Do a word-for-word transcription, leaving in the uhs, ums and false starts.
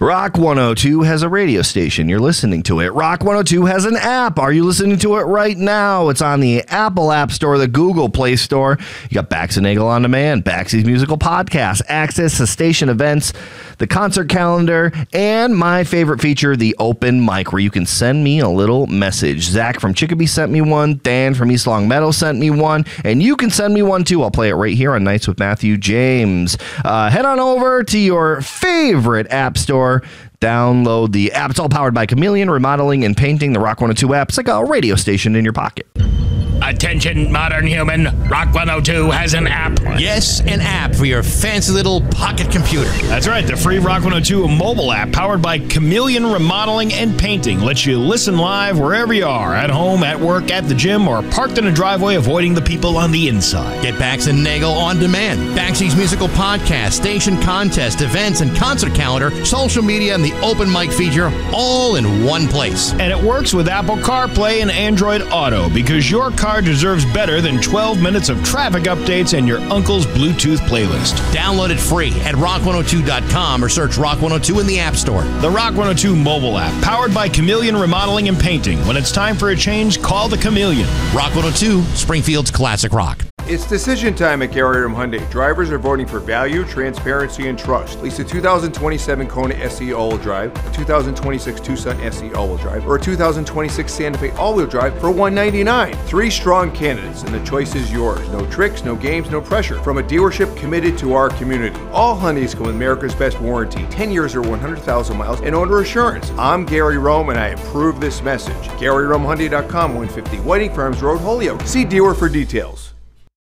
Rock one oh two has a radio station. You're listening to it. Rock one oh two has an app. Are you listening to it right now? It's on the Apple App Store, the Google Play Store. You got Bax and Nagel on Demand, Baxy's Musical Podcast, access to station events, the concert calendar, and my favorite feature, the open mic, where you can send me a little message. Zach from Chicopee sent me one. Dan from East Long Meadow sent me one. And you can send me one, too. I'll play it right here on Nights with Matthew James. Uh, head on over to your favorite app store. Download the app. It's all powered by Chameleon, remodeling and painting. The Rock one oh two app. It's like a radio station in your pocket. Attention, modern human. Rock one oh two has an app. Yes, an app for your fancy little pocket computer. That's right. The free Rock one oh two mobile app powered by Chameleon Remodeling and Painting lets you listen live wherever you are, at home, at work, at the gym, or parked in a driveway, avoiding the people on the inside. Get Bax and Nagel on demand. Baxy's Musical Podcast, station contest, events, and concert calendar, social media, and the open mic feature all in one place. And it works with Apple CarPlay and Android Auto, because your car deserves better than twelve minutes of traffic updates and your uncle's Bluetooth playlist. Download it free at rock one oh two dot com or search Rock one oh two in the App Store. The Rock one oh two mobile app, powered by Chameleon Remodeling and Painting. When it's time for a change, call the Chameleon. Rock one oh two, Springfield's classic rock. It's decision time at Gary Rim Hyundai. Drivers are voting for value, transparency, and trust. Lease a two thousand twenty-seven Kona S E all-wheel drive, a two thousand twenty-six Tucson S E all-wheel drive, or a two thousand twenty-six Santa Fe all-wheel drive for one hundred ninety-nine dollars. Three strong candidates, and the choice is yours. No tricks, no games, no pressure. From a dealership committed to our community. All Hyundais come with America's best warranty, ten years or one hundred thousand miles, and owner assurance. I'm Gary Rome, and I approve this message. Gary Rome Hyundai dot com, one fifty Whiting Farms Road, Holyoke. See dealer for details.